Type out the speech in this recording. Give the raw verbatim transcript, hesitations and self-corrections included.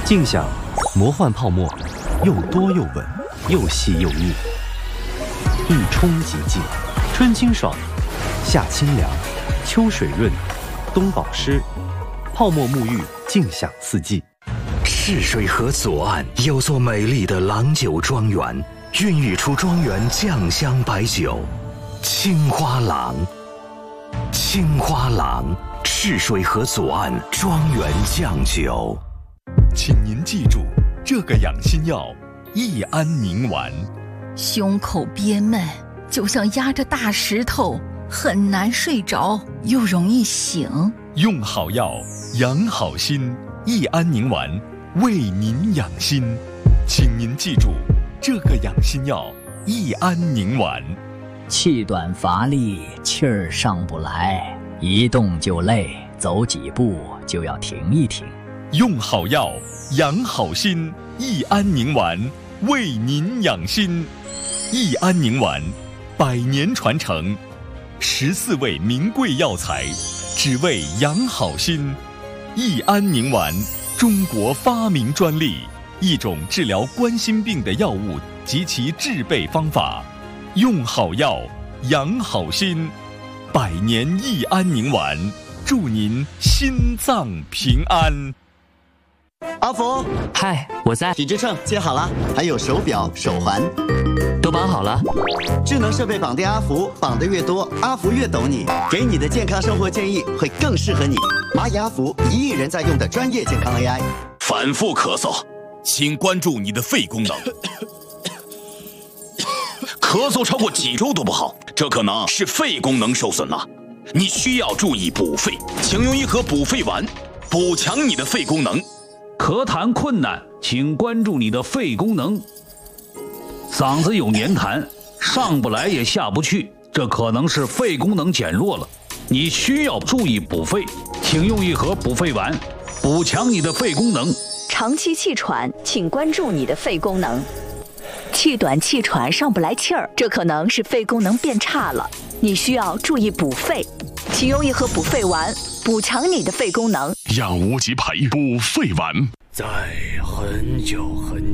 静享魔幻泡沫，又多又稳，又细又腻，一冲即净，春清爽，夏清凉，秋水润，冬保湿，泡沫沐浴，静享四季。 赤水河左岸有座美丽的郎酒庄园，孕育出庄园酱香白酒青花郎。青花郎，赤水河左岸庄园酱酒。 请您记住这个养心药：益安宁丸。 胸口憋闷，就像压着大石头，很难睡着，又容易醒。 用好药，养好心。益安宁丸为您养心，请您记住这个养心药：益安宁丸。 气短乏力，气儿上不来，一动就累，走几步就要停一停。 用好药，养好心。益安宁丸为您养心。益安宁丸，百年传承，十四味名贵药材，只为养好心。益安宁丸，中国发明专利，一种治疗冠心病的药物及其制备方法。用好药，养好心。百年益安宁丸，祝您心脏平安。 阿福， 嗨，我在。 体脂秤接好了，还有手表、手环， 都绑好了。 智能设备绑定阿福，绑得越多，阿福越懂你，给你的健康生活建议会更适合你。蚂蚁阿福，一亿人在用的专业健康 A I。 反复咳嗽，请关注你的肺功能。咳嗽超过几周都不好，这可能是肺功能受损了。你需要注意补肺，请用一盒补肺丸，补强你的肺功能。 咳痰困难，请关注你的肺功能。嗓子有黏痰，上不来也下不去，这可能是肺功能减弱了。你需要注意补肺，请用一盒补肺丸，补强你的肺功能。 长期气喘，请关注你的肺功能。气短气喘上不来气儿，这可能是肺功能变差了，你需要注意补肺，请用一盒补肺丸，补强你的肺功能。 养无极培补肺丸。 在很久很